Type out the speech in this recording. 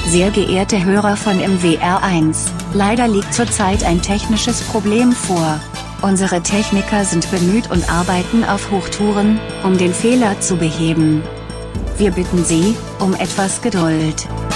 Sehr geehrte Hörer von MWR1, leider liegt zurzeit ein technisches Problem vor. Unsere Techniker sind bemüht und arbeiten auf Hochtouren, um den Fehler zu beheben. Wir bitten Sie um etwas Geduld.